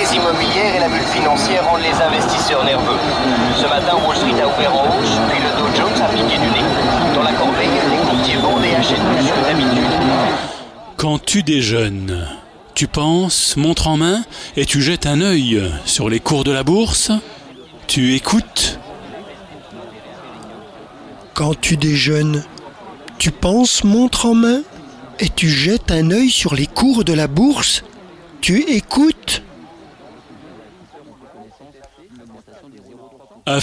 crise immobilière et la bulle financière rendent les investisseurs nerveux. Ce matin, Wall Street a ouvert en hausse, puis le Dow Jones a piqué du nez. Dans la corbeille, les courtiers vendent et achètent plus que d'habitude. Quand tu déjeunes, tu penses, montre en main, et tu jettes un œil sur les cours de la bourse. Tu écoutes. Quand tu déjeunes, tu penses, montre en main, et tu jettes un œil sur les cours de la bourse. Tu écoutes. Affligeant, non ?